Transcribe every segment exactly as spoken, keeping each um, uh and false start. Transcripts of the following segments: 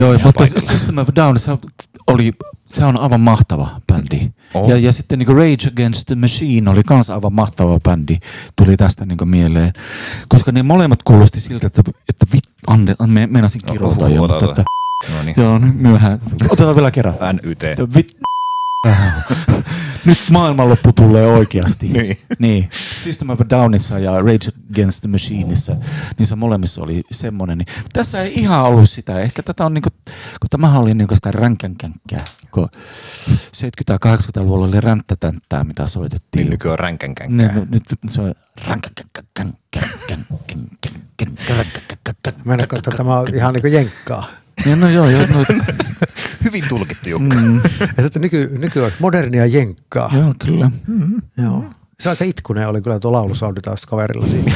Joo, mutta System of a Down, se oli, se on aivan mahtava bändi. Oh. Ja, ja sitten niin Rage Against the Machine oli kans aivan mahtava bändi, tuli tästä niin mieleen. Koska ne molemmat kuulosti siltä, että, että vit, ande, me, meinasin kirjoittaa jo, mutta että, no niin. Joo, nyt myöhään. Otetaan vielä kerran. N Y T. Vit, nyt maailmanloppu tulee oikeasti. niin. niin. System of a Downissa ja Rage Against the Machineissa, niissä molemmissa oli semmoinen. Niin. Tässä ei ihan ollut sitä. Ehkä tätä on niinku, kun tämähän oli niinku sitä ränkänkänkkää. Kun seitsemänkymmentä-kahdeksankymmentäluvulla oli ränttätänttää, mitä soitettiin. Niin nykyään on ränkänkänkkää. Nyt se on ränkänkänkkää. Mennäänkö, että tämä on ihan niinku jenkkaa? Ja no joo, joo. No. Hyvin tulkittu, Jukka. Mm. Että nyky, nykyään modernia jenkkaa. Joo, kyllä. Mm-hmm. Joo. Se aika itkunen oli kyllä tuo laulusoundi taas kaverilla siinä.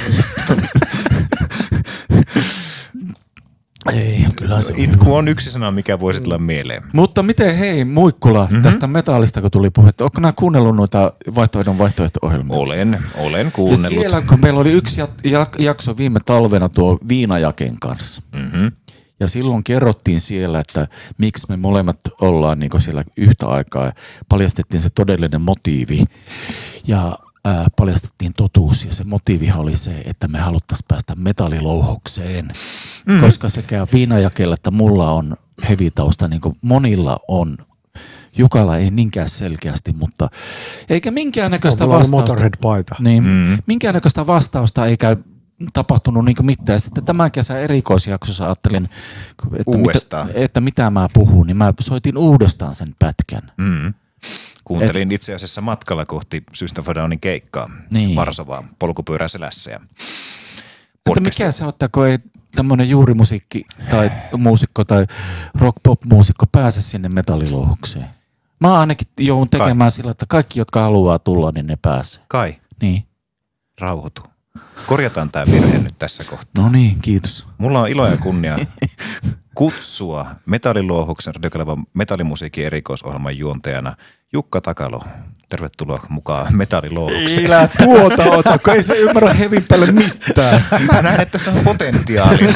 Ei, kyllä se Itku on, on yksi sana, mikä voisi tulla mieleen. Mutta miten, hei Muikkula, mm-hmm. tästä metallista kun tuli puhetta, ootko nää kuunnellut noita vaihtoehdon vaihtoehto-ohjelmia? Olen, olen kuunnellut. Ja siellä, kun meillä oli yksi jakso viime talvena tuo Viinajaken kanssa. Mm-hmm. Ja silloin kerrottiin siellä, että miksi me molemmat ollaan niin siellä yhtä aikaa. Paljastettiin se todellinen motiivi ja ää, paljastettiin totuus. Ja se motiivihan oli se, että me haluttaisiin päästä metallilouhokseen. Mm. Koska sekä Viinajakella että mulla on hevitausta, niin kuin monilla on. Jukalla ei niinkään selkeästi, mutta eikä minkäännäköistä vastausta. Motorhead-paita. Niin, mm. minkäännäköistä vastausta eikä tapahtunut niin mitään. Sitten tämän kesän erikoisjaksossa ajattelin, että mitä, että mitä mä puhun, niin mä soitin uudestaan sen pätkän. Mm. Kuuntelin Et, itse asiassa matkalla kohti System of a Downin keikkaa niin. Varsovaan polkupyörän selässä. Ja että mikä se ottaa, kun ei tämmöinen juurimusiikki tai muusikko tai rock-pop-muusikko pääse sinne metallilouhokseen? Mä ainakin joudun tekemään Kai. Sillä, että kaikki, jotka haluaa tulla, niin ne pääsee. Kai. Niin. Rauhoitu. Korjataan tämä virhe nyt tässä kohtaa. No niin, kiitos. Mulla on ilo ja kunnia kutsua Metallilouhoksen radiokanavan metallimusiikin erikoisohjelman juontajana Jukka Takalo. Tervetuloa mukaan Metallilouhokseen. Älä tuota ota, kun ei se ymmärrä hevin päälle mitään. Mä näen, että se on potentiaalia.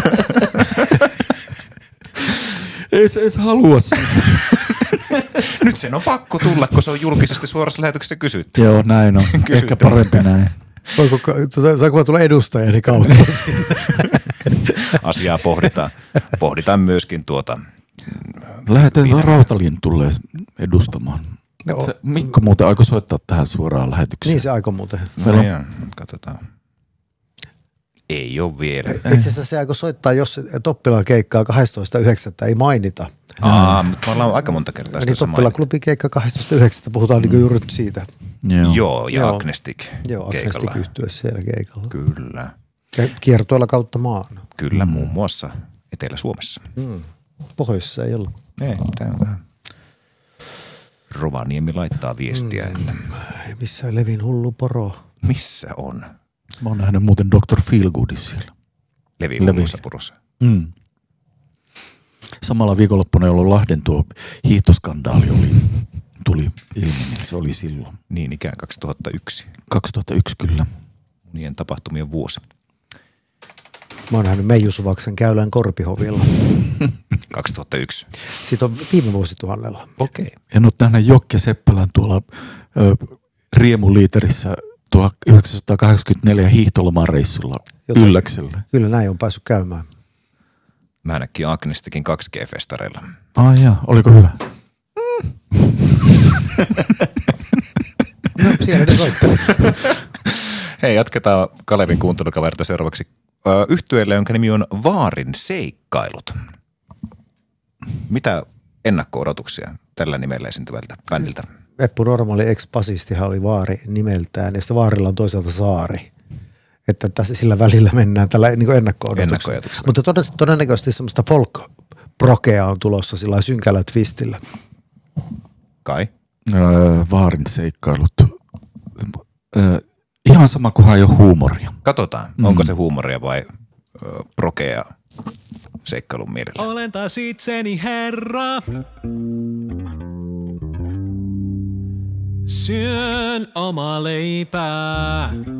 Ei se edes halua sitä. Nyt sen on pakko tulla, kun se on julkisesti suorassa lähetyksessä kysytty. Joo, näin on. Ehkä parempi näin. Saanko mä tulla edustajani kautta? Asiaa pohditaan. Pohditaan myöskin tuota. Lähetään Rautalintulle edustamaan. No. Se, Mikko muuten aikoi soittaa tähän suoraan lähetykseen. Niin se aikoi muuten. No niin, katsotaan. Ei ole vielä. Itse asiassa se aikoi soittaa, jos Toppilan keikkaa kahdestoista yhdeksättä ei mainita. Aa, mutta me ollaan aika monta kertaa sitä niin Toppilan klubin keikka kahdestoista yhdeksättä puhutaan mm. niin juuri siitä. Joo, Joo ja Agnestic Joo, Agnestic yhtyä siellä keikalla. Kyllä. Ja kiertoilla kautta maan. Kyllä, mm. muun muassa Etelä-Suomessa. Mm. Pohjoisessa ei ollut. Ei, tämä on vähän. Rovaniemi laittaa viestiä. Mm. Että missä Levin hullu poro? Missä on? Mä oon nähnyt muuten doktor Feelgoodissa siellä. Levi hullussa purossa. Mm. Samalla viikonloppuna, jolloin Lahden tuo hiihtoskandaali oli, tuli ilmi, niin se oli silloin. Niin ikään kaksituhattayksi. kaksituhattayksi kyllä. Monien tapahtumien vuosi. Mä oon nähnyt Meiju Suvaksen Käylän Korpihovilla. kaksituhattayksi. Siitä on viime vuosituhannella. Okei. Okay. En ole nähnyt Jokke Seppälän tuolla ö, Riemuliiterissä tuhatyhdeksänsataakahdeksankymmentäneljä hiihtolomareissulla Ylläksellä. Kyllä näin on päässyt käymään. Mä näkin Agnestikin kaksi G-festareilla. Ai jaa, oliko hyvä? Mm. No, siellä ne soitteli. Hei, jatketaan Kalevin kuuntelukaverta seuraavaksi yhtyeelle, jonka nimi on Vaarin seikkailut. Mitä ennakko-odotuksia tällä nimellä esiintyvältä bändiltä? Eppu Normaali ex-basistihan oli Vaari nimeltään, ja sitten Vaarilla on toisaalta Saari. Että tässä sillä välillä mennään tällä niin ennakko-odotuksella. Mutta todennäköisesti semmoista folk-prokea on tulossa sillä synkällä twistillä. Kai? Öö, Vaarin seikkailut. Öö, ihan sama kuin ei ole huumoria. Katsotaan, mm. onko se huumoria vai ö, prokea seikkailun mielellä. Olen taas itseni herra. Syön oma leipää.